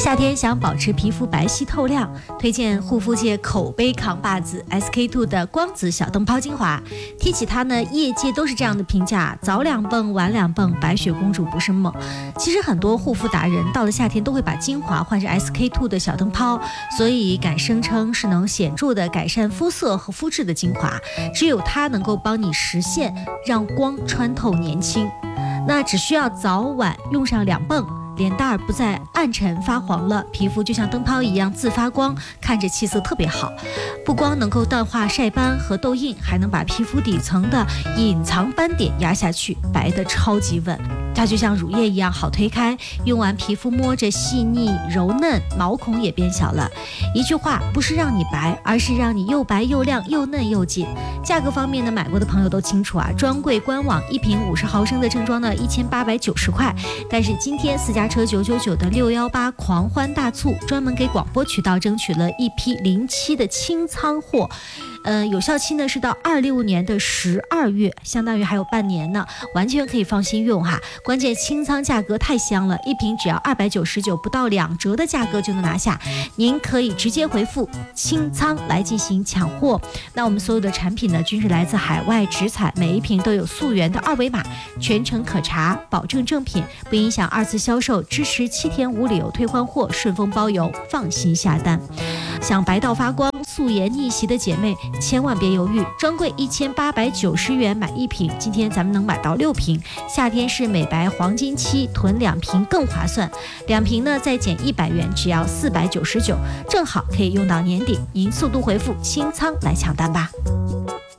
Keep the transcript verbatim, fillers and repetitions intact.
夏天想保持皮肤白皙透亮，推荐护肤界口碑扛把子 S K two 的光子小灯泡精华。提起它呢，业界都是这样的评价：早两泵，晚两泵，白雪公主不是梦。其实很多护肤达人到了夏天都会把精华换成 S K two 的小灯泡，所以敢声称是能显著的改善肤色和肤质的精华。只有它能够帮你实现让光穿透年轻。那只需要早晚用上两泵，脸蛋儿不再暗沉发黄了，皮肤就像灯泡一样自发光，看着气色特别好。不光能够淡化晒斑和痘印，还能把皮肤底层的隐藏斑点压下去，白得超级稳。它就像乳液一样好推开，用完皮肤摸着细腻柔嫩，毛孔也变小了。一句话，不是让你白，而是让你又白又亮又嫩又紧。价格方面呢，买过的朋友都清楚啊，专柜官网一瓶五十毫升的正装呢一千八百九十块，但是今天私家车九九九的六一八狂欢大促，专门给广播渠道争取了一批零七的清仓货。呃，有效期呢是到二六年的十二月，相当于还有半年呢，完全可以放心用哈。关键清仓价格太香了，一瓶只要二百九十九，不到两折的价格就能拿下。您可以直接回复清仓来进行抢货。那我们所有的产品呢，均是来自海外直采，每一瓶都有溯源的二维码，全程可查，保证正品，不影响二次销售，支持七天无理由退换货，顺丰包邮，放心下单。想白到发光、素颜逆袭的姐妹，千万别犹豫，专柜一千八百九十元买一瓶，今天咱们能买到六瓶。夏天是美白黄金期，囤两瓶更划算，两瓶呢再减一百元，只要四百九十九，正好可以用到年底。您速度回复清仓来抢单吧。